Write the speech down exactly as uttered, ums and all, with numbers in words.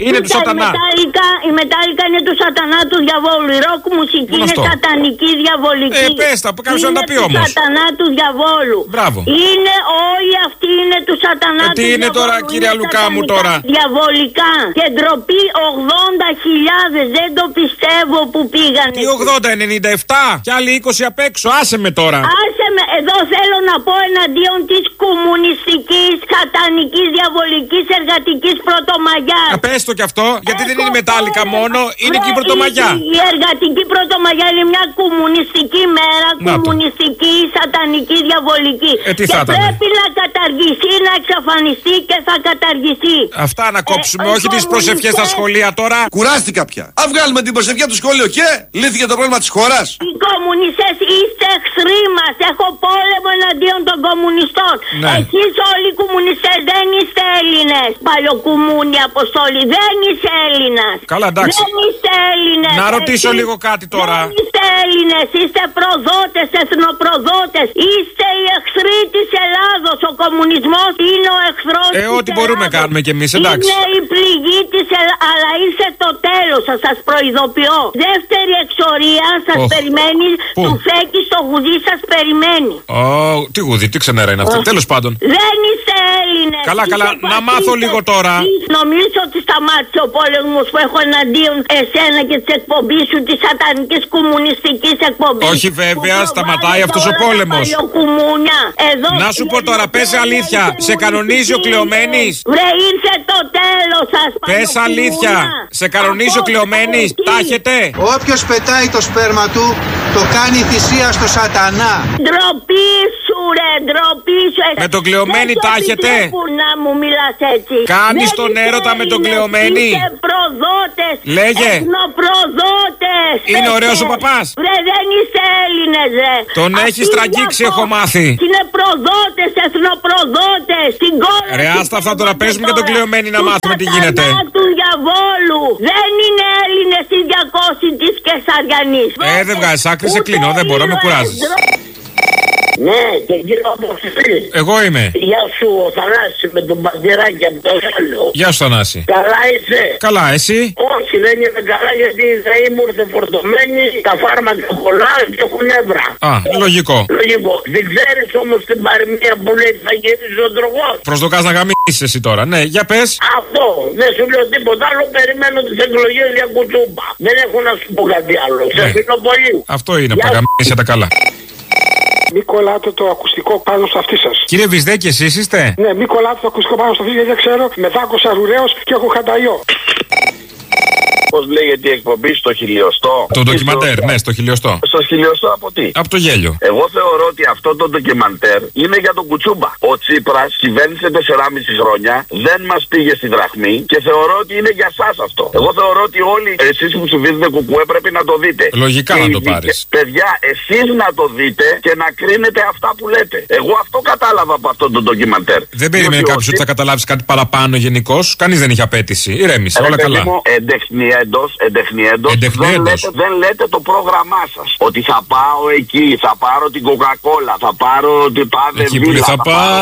Είναι του σατανά. Η μετάλλικα είναι του σατανά του διαβόλου. Η ροκ μουσική είναι σατανική διαβολική. Ε, πες τα, κάποιος να τα πει όμως. Είναι του σατανά του διαβόλου. Μπράβο. Είναι όλοι αυτοί είναι του σατανά ε, του τι είναι διαβόλου. τώρα, κυρία Λουκά μου τώρα. Διαβολικά. Και ντροπή ογδόντα χιλιάδες. Δεν το πιστεύω που πήγανε. Τι ογδόντα, ενενήντα επτά και άλλοι είκοσι απ' έξω. Άσε με τώρα. Άσε με. Εδώ θέλω να πω εναντίον της κομμουνιστικής, σατανικής, διαβολικής, εργατικής πρωτομαγιάς. Α, πες το κι αυτό, γιατί Έχω δεν είναι μετάλλικα μόνο, είναι και η πρωτομαγιά. Η, η εργατική πρωτομαγιά είναι μια κομμουνιστική μέρα, να κομμουνιστική, το. σατανική, διαβολική. Ε, τι θα και πρέπει να καταργηθεί, να εξαφανιστεί και θα καταργηθεί. Αυτά να κόψουμε, ε, όχι τις προσευχές στα σχολεία τώρα. Κουράστηκα πια. Α, βγάλουμε την προσευχή του σχολείου και λύθηκε το πρόβλημα της χώρας. Οι κομμουνιστές είστε εχθροί μας. Έχω πόλεμο εναντίον των κομμουνιστών. Ναι. Εσείς όλοι οι κομμουνιστές δεν είστε Έλληνες. Παλιοκουμούνι Αποστόλη, δεν είσαι Έλληνας. Καλά, εντάξει. Δεν είστε Έλληνες. Να ρωτήσω Εσείς λίγο κάτι τώρα. Δεν είστε Έλληνες, είστε προδότες, εθνοπροδότες. Είστε οι εχθροί της Ελλάδος. Ο κομμουνισμός είναι ο εχθρός ε, της ό,τι μπορούμε Ελλάδος. κάνουμε κι εμείς, εντάξει. Είναι η πληγή της Ελλάδος. Αλλά ήρθε το τέλος, θα σας προειδοποιώ. Δεύτερη εξορία σας oh. περιμένει. Πού? Του φέκι στο γουδί σας περιμένει. Ω, oh, τι γουδί, τι ξενέρα είναι αυτό. Oh. Τέλος πάντων. Δεν είστε Έλληνες. Καλά, είστε καλά, πατρίδες. να μάθω λίγο τώρα. Νομίζω ότι σταμάτησε ο πόλεμος που έχω εναντίον εσένα και της εκπομπής σου, της σατανικής κομμουνιστικής εκπομπής. Όχι βέβαια, σταματάει αυτός ο πόλεμος. Εδώ να σου πω τώρα, πες αλήθεια, σε κανονίζει ο Κλεομένης. Βρε, ήρθε το τέλος σας. Πες αλήθεια, σε κανονίζει ο Κλεομένης. Τάχετε. Όποιος πετάει το σπέρμα του, το κάνει θυσία στο σατανά. Ντροπή σου ρε, ντροπή σου. Με τον Κλεομένη τάχετε. Να μου μιλάς έτσι. Κάνεις τον έρωτα με τον Κλεομένη. Είστε προδότες. Λέγε. Εθνοπροδότες. Είναι ωραίος ο παπάς. Ρε, δεν είστε Έλληνες ρε. Τον έχεις τραγγίξει, έχω μάθει. Είναι προδότες, εθνοπροδότες. Την κόρα. Ρε, άστα αυτά τώρα, παίζουμε για τον Κλεομένη να μάθουμε τι γίνεται. Του διαβόλου. Δεν είναι Έλληνες οι διακόσιοι της Κεσαριανής. Ε, δεν βγάζεις άκρη, σε κλείνω, δεν μπορώ, με κουράζεις. Ναι, και κύριο Αποστολή. Εγώ είμαι. Γεια σου, ο Θανάσης με τον Παντηράκη από το Σάλιο. Γεια σου, Θανάση. Καλά είσαι. Καλά, εσύ. Όχι, δεν είμαι καλά γιατί η ΔΕΗ μου ήρθε φορτωμένη, τα φάρμακα πολλά και έχουν νεύρα. Α, λογικό. Λογικό. Δεν ξέρεις όμως την παροιμία που λέει θα γυρίσει ο τρογός. Προσδοκάς να γαμίσεις εσύ τώρα, ναι, για πες. Αυτό, δεν σου λέω τίποτα άλλο, περιμένω τις εκλογές για κουτσούμπα. Δεν έχω να σου πω κάτι άλλο. Ναι. Σε φιλώ πολύ. Αυτό είναι, που γαμίσια τα καλά. Μη κολλάτε το ακουστικό πάνω στο αυτί σας. Κύριε Βυσδέκη, εσείς είστε? Ναι, μη κολλάτε το ακουστικό πάνω στο αυτί, γιατί δεν ξέρω. Με δάκωσα ρουραίος και έχω χανταϊό. Πώς λέγεται η εκπομπή, στο χιλιοστό? Το ντοκιμαντέρ, στο... ναι, στο χιλιοστό. Στο χιλιοστό από τι? Από το γέλιο. Εγώ θεωρώ ότι αυτό το ντοκιμαντέρ είναι για τον κουτσούμπα. Ο Τσίπρας κυβέρνησε τεσσεράμισι χρόνια, δεν μας πήγε στη δραχμή και θεωρώ ότι είναι για σας αυτό. Εγώ θεωρώ ότι όλοι εσείς που ψηφίζετε κουκουέ πρέπει να το δείτε. Λογικά και να το πάρεις. Παιδιά, εσείς να το δείτε και να κρίνετε αυτά που λέτε. Εγώ αυτό κατάλαβα από αυτό το ντοκιμαντέρ. Δεν περίμενε κάποιος ότι θα καταλάβεις κάτι παραπάνω γενικώς. Κανείς δεν είχε απέτηση. Ηρέμησε, όλα καλά. Εντός, εντεχνιέντος, δεν, λέτε, δεν λέτε το πρόγραμμά σας. Ότι θα πάω εκεί, θα πάρω την Coca-Cola, θα πάρω την Πάδε Βίλα. Εκεί που θα πάω.